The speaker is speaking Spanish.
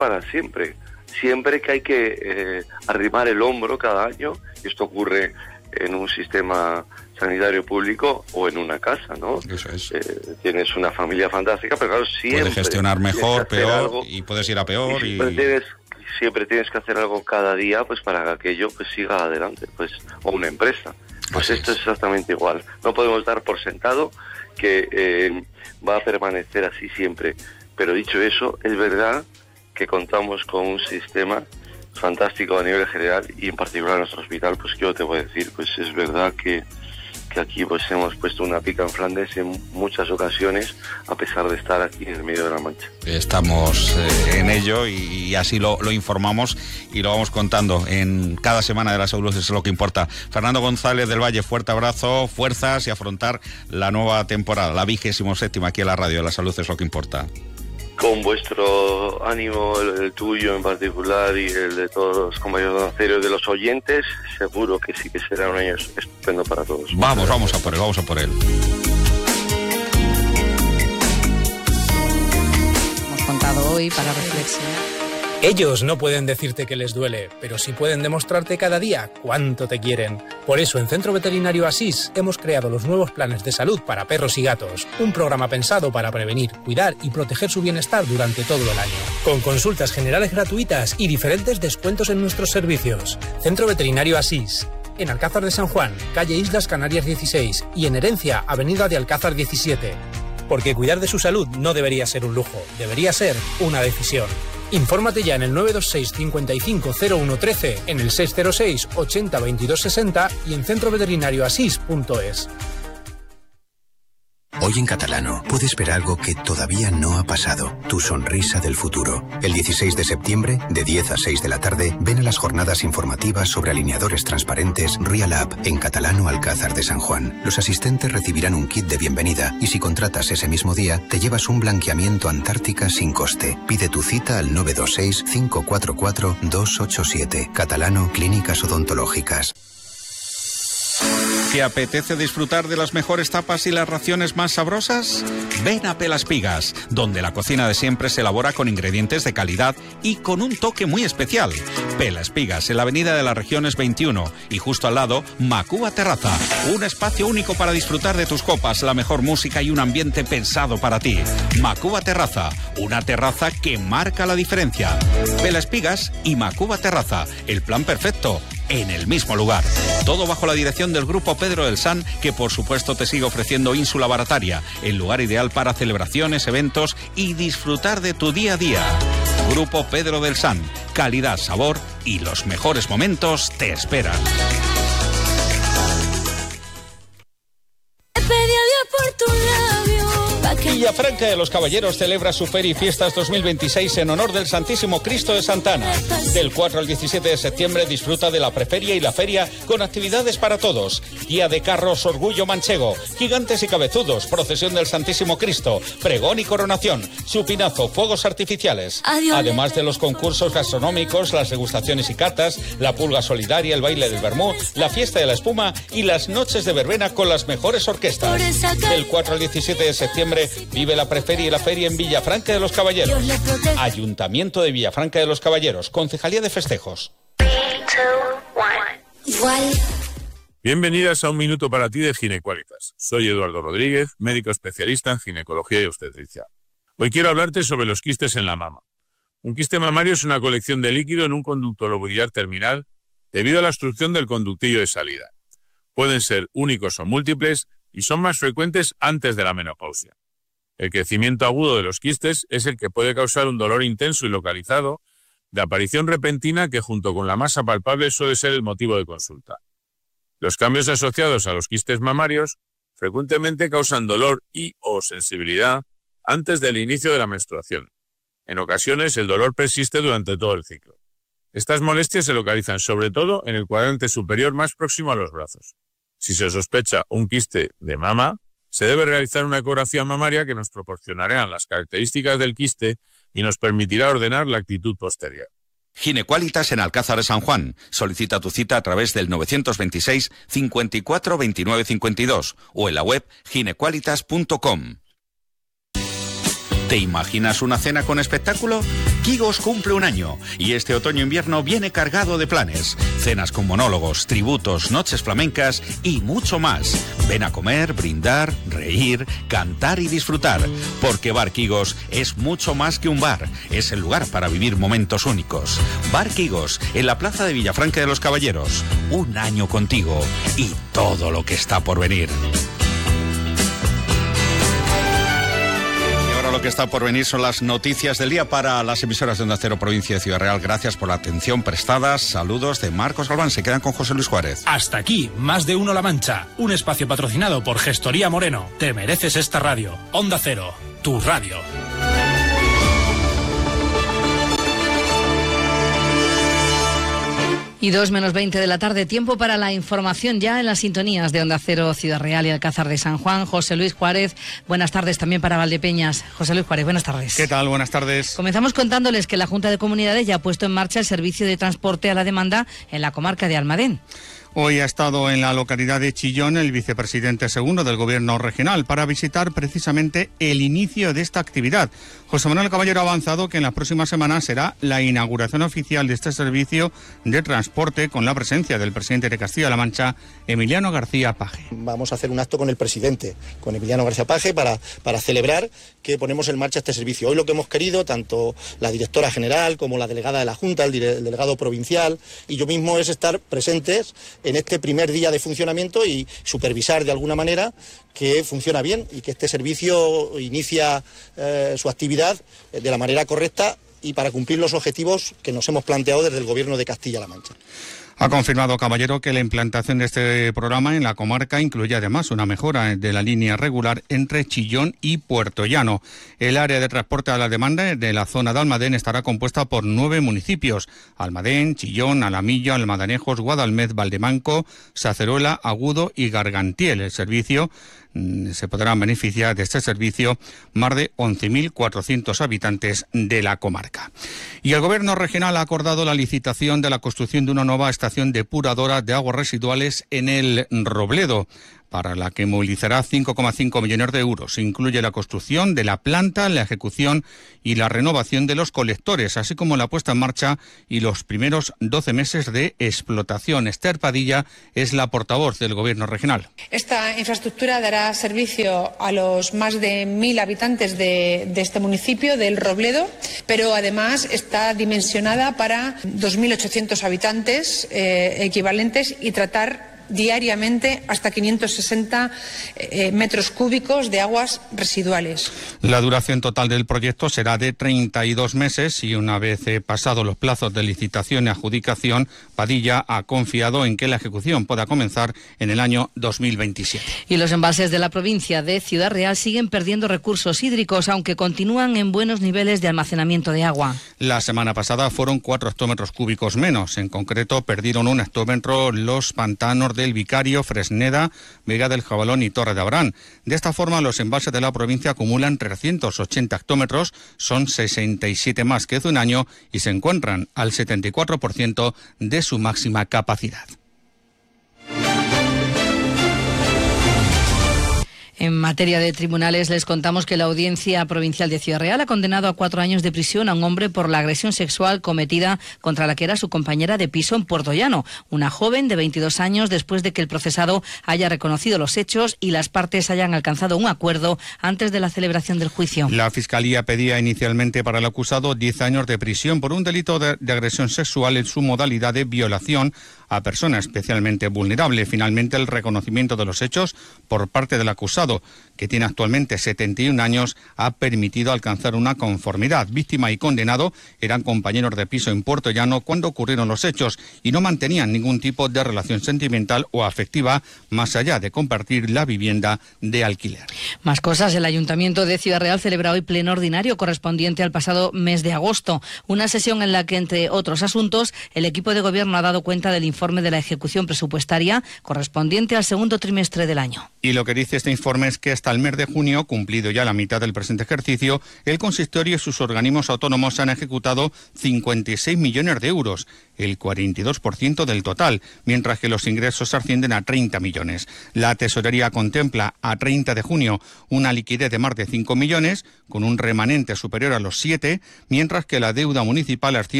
para siempre. Siempre que hay que arrimar el hombro cada año, y esto ocurre en un sistema sanitario público o en una casa, ¿no? Eso es. Tienes una familia fantástica, pero claro, siempre puedes gestionar mejor, peor, algo, y puedes ir a peor. Siempre tienes que hacer algo cada día, pues para que aquello pues siga adelante, pues, o una empresa. Pues así esto es exactamente igual. No podemos dar por sentado que va a permanecer así siempre. Pero dicho eso, es verdad que contamos con un sistema fantástico a nivel general y en particular en nuestro hospital. Pues yo te voy a decir, pues es verdad que aquí pues hemos puesto una pica en Flandes en muchas ocasiones, a pesar de estar aquí en el medio de la Mancha. Estamos en ello y así lo informamos y lo vamos contando en cada semana de la salud, eso es lo que importa. Fernando González del Valle, fuerte abrazo, fuerzas y afrontar la nueva temporada, la 27ª aquí en la radio. La salud es lo que importa. Con vuestro ánimo, el tuyo en particular y el de todos los compañeros de Acero y de los oyentes, seguro que sí que será un año estupendo para todos. Vamos a por él. Hemos contado hoy para reflexionar. Ellos no pueden decirte que les duele, pero sí pueden demostrarte cada día cuánto te quieren. Por eso en Centro Veterinario Asís hemos creado los nuevos planes de salud para perros y gatos. Un programa pensado para prevenir, cuidar y proteger su bienestar durante todo el año. Con consultas generales gratuitas y diferentes descuentos en nuestros servicios. Centro Veterinario Asís. En Alcázar de San Juan, calle Islas Canarias 16 y en Herencia, avenida de Alcázar 17. Porque cuidar de su salud no debería ser un lujo, debería ser una decisión. Infórmate ya en el 926 55 01 13, en el 606 80 22 60 y en centroveterinarioasís.es. Hoy en Catalano puedes ver algo que todavía no ha pasado, tu sonrisa del futuro. El 16 de septiembre, de 10 a 6 de la tarde, ven a las jornadas informativas sobre alineadores transparentes Real Up en Catalano Alcázar de San Juan. Los asistentes recibirán un kit de bienvenida y si contratas ese mismo día, te llevas un blanqueamiento Antártica sin coste. Pide tu cita al 926 544 287. Catalano Clínicas Odontológicas. ¿Te apetece disfrutar de las mejores tapas y las raciones más sabrosas? Ven a Pelaspigas, donde la cocina de siempre se elabora con ingredientes de calidad y con un toque muy especial. Pelaspigas, en la avenida de las Regiones 21 y justo al lado, Macuba Terraza. Un espacio único para disfrutar de tus copas, la mejor música y un ambiente pensado para ti. Macuba Terraza, una terraza que marca la diferencia. Pelaspigas y Macuba Terraza, el plan perfecto en el mismo lugar. Todo bajo la dirección del Grupo Pedro del San, que por supuesto te sigue ofreciendo Ínsula Barataria, el lugar ideal para celebraciones, eventos y disfrutar de tu día a día. Grupo Pedro del San, calidad, sabor y los mejores momentos te esperan. Villafranca de los Caballeros celebra su Feria y Fiestas 2026 en honor del Santísimo Cristo de Santa Ana. Del 4 al 17 de septiembre disfruta de la preferia y la feria con actividades para todos. Guía de carros Orgullo Manchego, gigantes y cabezudos, procesión del Santísimo Cristo, pregón y coronación, chupinazo, fuegos artificiales. Además de los concursos gastronómicos, las degustaciones y catas, la pulga solidaria, el baile del vermú, la fiesta de la espuma y las noches de verbena con las mejores orquestas. Del 4 al 17 de septiembre vive la preferia y la feria en Villafranca de los Caballeros. Ayuntamiento de Villafranca de los Caballeros, Concejalía de Festejos. Bienvenidas a Un Minuto para Ti de Ginequalitas. Soy Eduardo Rodríguez, médico especialista en ginecología y obstetricia. Hoy quiero hablarte sobre los quistes en la mama. Un quiste mamario es una colección de líquido en un conducto lobular terminal debido a la obstrucción del conductillo de salida. Pueden ser únicos o múltiples y son más frecuentes antes de la menopausia. El crecimiento agudo de los quistes es el que puede causar un dolor intenso y localizado de aparición repentina que junto con la masa palpable suele ser el motivo de consulta. Los cambios asociados a los quistes mamarios frecuentemente causan dolor y o sensibilidad antes del inicio de la menstruación. En ocasiones el dolor persiste durante todo el ciclo. Estas molestias se localizan sobre todo en el cuadrante superior más próximo a los brazos. Si se sospecha un quiste de mama, se debe realizar una ecografía mamaria que nos proporcionará las características del quiste y nos permitirá ordenar la actitud posterior. Ginequalitas en Alcázar de San Juan. Solicita tu cita a través del 926 54 29 52 o en la web ginequalitas.com. ¿Te imaginas una cena con espectáculo? Quigos cumple un año y este otoño-invierno viene cargado de planes. Cenas con monólogos, tributos, noches flamencas y mucho más. Ven a comer, brindar, reír, cantar y disfrutar. Porque Bar Quigos es mucho más que un bar. Es el lugar para vivir momentos únicos. Bar Quigos, en la plaza de Villafranca de los Caballeros. Un año contigo y todo lo que está por venir. Lo que está por venir son las noticias del día para las emisoras de Onda Cero, provincia de Ciudad Real. Gracias por la atención prestada. Saludos de Marcos Galván. Se quedan con José Luis Juárez. Hasta aquí, Más de Uno La Mancha. Un espacio patrocinado por Gestoría Moreno. Te mereces esta radio. Onda Cero, tu radio. Y 2:20 de la tarde, tiempo para la información ya en las sintonías de Onda Cero, Ciudad Real y Alcázar de San Juan. José Luis Juárez, buenas tardes también para Valdepeñas. José Luis Juárez, buenas tardes. ¿Qué tal? Buenas tardes. Comenzamos contándoles que la Junta de Comunidades ya ha puesto en marcha el servicio de transporte a la demanda en la comarca de Almadén. Hoy ha estado en la localidad de Chillón el vicepresidente segundo del Gobierno regional para visitar precisamente el inicio de esta actividad. José Manuel Caballero ha avanzado que en las próximas semanas será la inauguración oficial de este servicio de transporte con la presencia del presidente de Castilla-La Mancha, Emiliano García Paje. Vamos a hacer un acto con el presidente, con Emiliano García Paje, para celebrar que ponemos en marcha este servicio. Hoy lo que hemos querido, tanto la directora general como la delegada de la Junta, el delegado provincial y yo mismo, es estar presentes en este primer día de funcionamiento y supervisar de alguna manera que funciona bien y que este servicio inicia su actividad de la manera correcta y para cumplir los objetivos que nos hemos planteado desde el Gobierno de Castilla-La Mancha. Ha confirmado Caballero que la implantación de este programa en la comarca incluye además una mejora de la línea regular entre Chillón y Puerto Llano. El área de transporte a la demanda de la zona de Almadén estará compuesta por 9 municipios: Almadén, Chillón, Alamillo, Almadanejos, Guadalmez, Valdemanco, Saceruela, Agudo y Gargantiel. El servicio se podrán beneficiar de este servicio más de 11.400 habitantes de la comarca. Y el Gobierno regional ha acordado la licitación de la construcción de una nueva estación depuradora de aguas residuales en el Robledo, para la que movilizará 5,5 millones de euros. Incluye la construcción de la planta, la ejecución y la renovación de los colectores, así como la puesta en marcha y los primeros 12 meses de explotación. Esther Padilla es la portavoz del Gobierno regional. Esta infraestructura dará servicio a los más de 1.000 habitantes de este municipio, del Robledo, pero además está dimensionada para 2.800 habitantes equivalentes y tratar diariamente hasta 560 metros cúbicos de aguas residuales. La duración total del proyecto será de 32 meses y una vez pasados los plazos de licitación y adjudicación, Padilla ha confiado en que la ejecución pueda comenzar en el año 2027. Y los embalses de la provincia de Ciudad Real siguen perdiendo recursos hídricos, aunque continúan en buenos niveles de almacenamiento de agua. La semana pasada fueron 4 hectómetros cúbicos menos. En concreto, perdieron 1 hectómetro los pantanos del Vicario, Fresneda, Vega del Jabalón y Torre de Abrán. De esta forma, los embalses de la provincia acumulan 380 hectómetros, son 67 más que hace un año y se encuentran al 74% de su máxima capacidad. En materia de tribunales, les contamos que la Audiencia Provincial de Ciudad Real ha condenado a 4 años de prisión a un hombre por la agresión sexual cometida contra la que era su compañera de piso en Puerto Llano, una joven de 22 años, después de que el procesado haya reconocido los hechos y las partes hayan alcanzado un acuerdo antes de la celebración del juicio. La Fiscalía pedía inicialmente para el acusado 10 años de prisión por un delito de agresión sexual en su modalidad de violación a persona especialmente vulnerable. Finalmente, el reconocimiento de los hechos por parte del acusado, que tiene actualmente 71 años, ha permitido alcanzar una conformidad. Víctima y condenado eran compañeros de piso en Puerto Llano cuando ocurrieron los hechos y no mantenían ningún tipo de relación sentimental o afectiva más allá de compartir la vivienda de alquiler. Más cosas. El Ayuntamiento de Ciudad Real celebra hoy pleno ordinario correspondiente al pasado mes de agosto. Una sesión en la que, entre otros asuntos, el equipo de gobierno ha dado cuenta del informe de la ejecución presupuestaria correspondiente al segundo trimestre del año. Y lo que dice este informe informe es que hasta el mes de junio, cumplido ya la mitad del presente ejercicio, el consistorio y sus organismos autónomos han ejecutado 56 millones de euros, el 42% del total, mientras que los ingresos ascienden a 30 millones. La tesorería contempla a 30 de junio una liquidez de más de 5 millones, con un remanente superior a los 7, mientras que la deuda municipal asciende